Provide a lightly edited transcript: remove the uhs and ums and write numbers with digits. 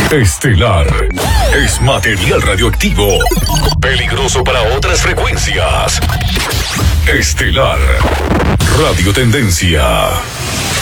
Estelar es material radioactivo, peligroso para otras frecuencias. Estelar, Radio Tendencia.